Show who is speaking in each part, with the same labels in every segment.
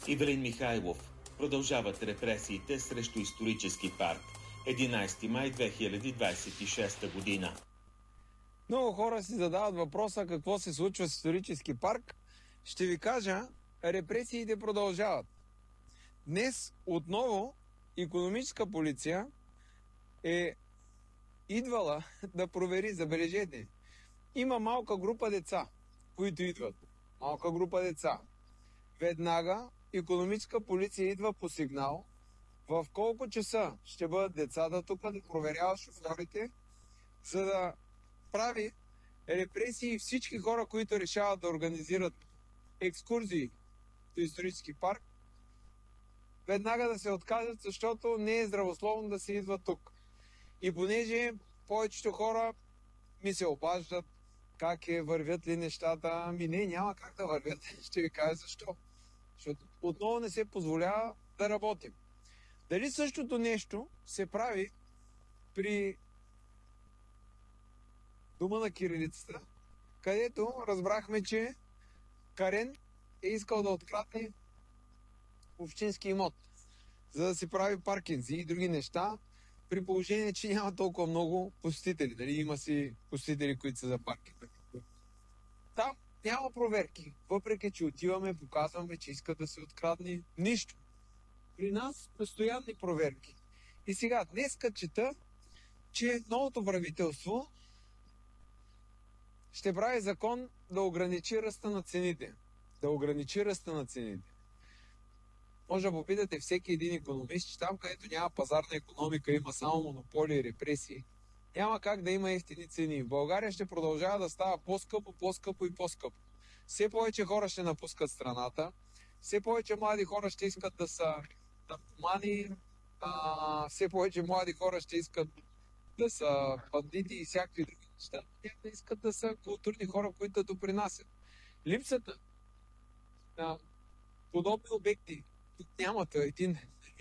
Speaker 1: Ивелин Михайлов. Продължават репресиите срещу исторически парк. 11 май 2026 година.
Speaker 2: Много хора си задават въпроса какво се случва с исторически парк. Ще ви кажа, репресиите продължават. Днес отново икономическа полиция е идвала да провери, забележете. Има малка група деца, които идват. Малка група деца. Веднага икономическа полиция идва по сигнал в колко часа ще бъдат децата тук да проверява шофьорите, за да прави репресии всички хора, които решават да организират екскурзии до исторически парк, веднага да се откажат, защото не е здравословно да се идва тук. И понеже повечето хора ми се обаждат как вървят ли нещата, ами не, няма как да вървят. Ще ви кажа защо. Защото отново не се позволява да работим. Дали същото нещо се прави при Дома на кирилицата, където разбрахме, че Карен е искал да открадне общински имот, за да си прави паркинзи и други неща, при положение, че няма толкова много посетители. Дали има си посетители, които са за паркинг. Там няма проверки. Въпреки, че отиваме, показваме, че искат да се открадне нищо. При нас постоянни проверки. И сега, днеска чета, че новото правителство ще прави закон да ограничи ръста на цените. Да ограничи ръста на цените. Може да попитате всеки един икономист, че там, където няма пазарна икономика, има само монополи и репресии, няма как да има евтини цени. В България ще продължава да става по-скъпо, по-скъпо и по-скъпо. Все повече хора ще напускат страната, все повече млади хора ще искат да са наркомани, все повече млади хора ще искат да са бандити и всякакви други неща. Те да искат да са културни хора, които да допринасят. Липсата на подобни обекти, тук нямате един,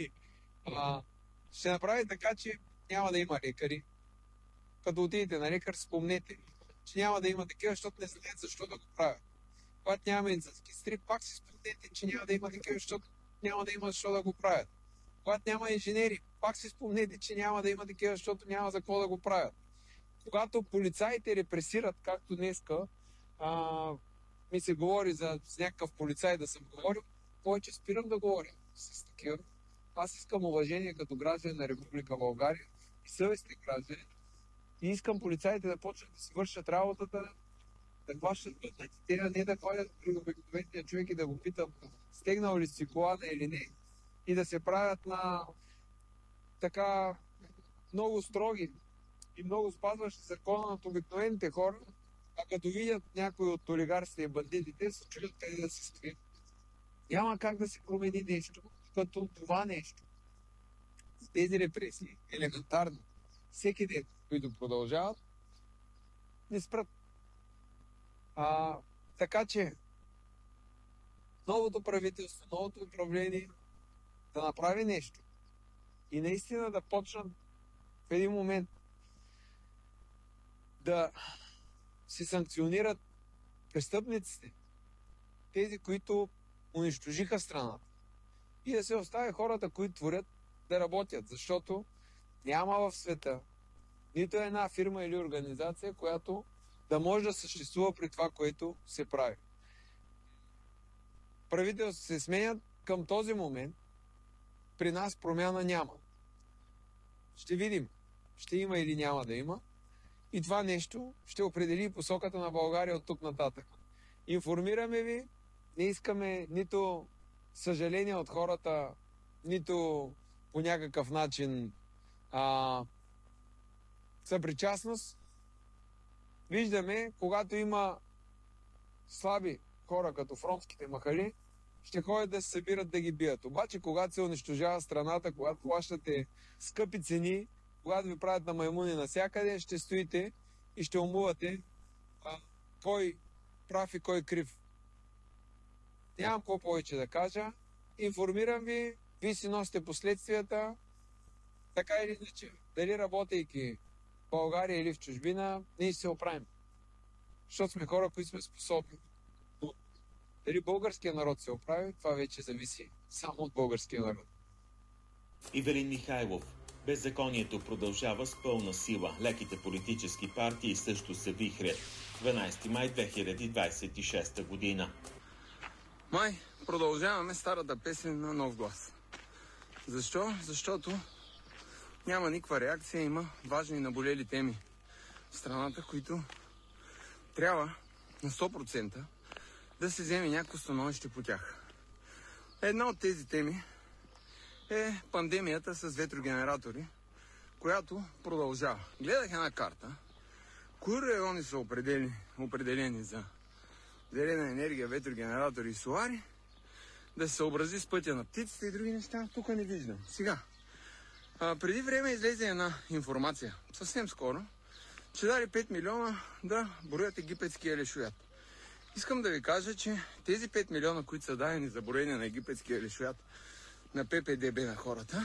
Speaker 2: ще направи така, че няма да има лекари. Като отидете на лекар, спомнете, че няма да има такива, защото не знаят защо да го правят. Когато няма медицински стрит, пак си спомнете, че няма да има такива, защото няма да има защо да го правят. Когато няма инженери, пак си спомнете, че няма да има такива, защото няма за какво да го правят. Когато полицаите репресират, както днеска, ми се говори за някакъв полицай да съм говорил, повече спирам да говоря с такива. Аз искам уважение като граждан на Република България и съвестни граждани. И искам полицаите да почнат да си вършат работата, да хващат пътниците, а не да ходят при обикновения човек и да го питат стегнал ли си колана или не. И да се правят на така много строги и много спазващи закона над обикновените хора, а като видят някой от олигарсите и бандитите, се чудят къде да се скрият. Няма как да се промени нещо, като това нещо. Тези репресии, елементарно, всеки ден, които продължават, не спрат. Така че, новото правителство, новото управление да направи нещо и наистина да почнат в един момент да се санкционират престъпниците, тези, които унищожиха страната, и да се остави хората, които творят, да работят, защото няма в света нито една фирма или организация, която да може да съществува при това, което се прави. Правителството се сменят към този момент, при нас промяна няма. Ще видим, ще има или няма да има, и това нещо ще определи посоката на България от тук нататък. Информираме ви, не искаме нито съжаление от хората, нито по някакъв начин съпричастност. Виждаме, когато има слаби хора, като в ромските махали, ще ходят да се събират да ги бият. Обаче, когато се унищожава страната, когато плащате скъпи цени, когато ви правят на маймуни навсякъде, ще стоите и ще умувате кой прав и кой крив. Нямам какво повече да кажа. Информирам ви, вие си носите последствията, така или иначе. Дали работейки в България или в чужбина, ние се оправим. Защото сме хора, които сме способни. Дали българския народ се оправи, това вече зависи само от българския народ.
Speaker 1: Ивелин Михайлов. Беззаконието продължава с пълна сила. Леките политически партии също се вихрят. 12 май 2026 година.
Speaker 3: Май продължаваме старата песен на нов глас. Защо? Защото няма никаква реакция, има важни наболели теми в страната, които трябва на 100% да се вземе някакво становище по тях. Една от тези теми е пандемията с ветрогенератори, която продължава. Гледах една карта, кои райони са определени за зелена енергия, ветрогенератори и солари, да се съобрази с пътя на птиците и други неща, тук не виждам. Сега, преди време излезе една информация, съвсем скоро, че дали 5 милиона да броят египетския лешоят. Искам да ви кажа, че тези 5 милиона, които са дадени за броене на египетския лешоят на ППДБ на хората,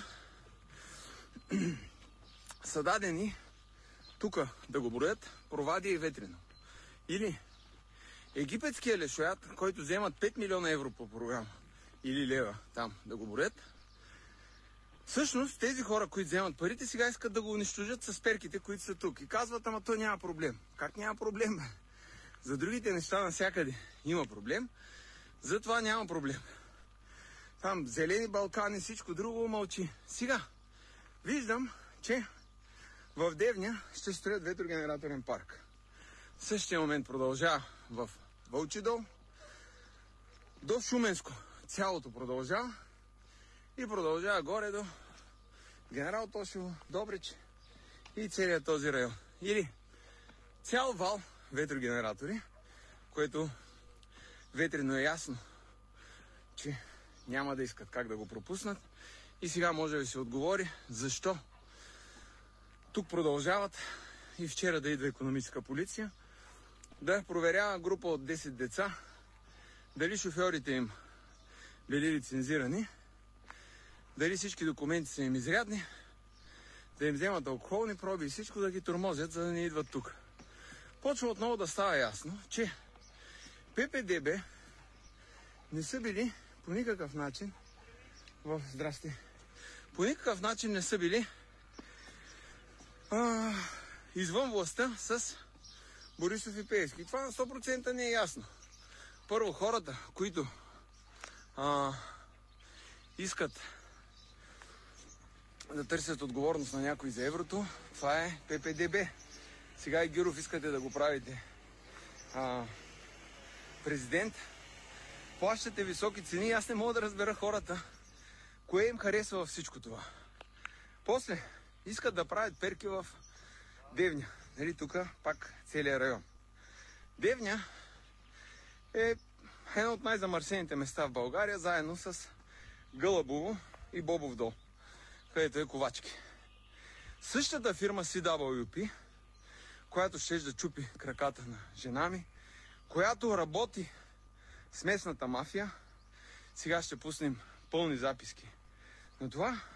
Speaker 3: са дадени тук да го броят Провадия и Ветрино. Или египетския лешоят, който вземат 5 милиона евро по програма, или лева там да го броят, всъщност тези хора, които вземат парите, сега искат да го унищожат с перките, които са тук. И казват, ама то няма проблем. Как няма проблем, бе? За другите неща навсякъде има проблем, затова няма проблем. Там зелени Балкани, всичко друго мълчи. Сега, виждам, че в Девня ще строят ветрогенераторен парк. В същия момент продължава в Вълчи дол, до Шуменско. Цялото продължава и продължава горе до Генерал Тошево, Добрич и целият този район. Или цял вал ветрогенератори, което Ветрино е ясно, че няма да искат как да го пропуснат. И сега може да се отговори защо тук продължават и вчера да идва икономическа полиция да проверява група от 10 деца дали шофьорите им били лицензирани, дали всички документи са им изрядни, да им вземат алкохолни проби и всичко да ги тормозят, за да не идват тук. Почва отново да става ясно, че ППДБ не са били по никакъв начин по никакъв начин не са били извън властта с Борисов и Пеевски. Това на 100% не е ясно. Първо, хората, които искат да търсят отговорност на някой за еврото, това е ППДБ. Сега и Гюров искате да го правите президент. Плащате високи цени и аз не мога да разбера хората кое им харесва във всичко това. После искат да правят перки в Девня. Нали, тук пак целият район. Девня е едно от най-замърсените места в България, заедно с Гълъбово и Бобов дол, където е Ковачки. Същата фирма CWP, която ще да чупи краката на жена ми, която работи с местната мафия, сега ще пуснем пълни записки на това,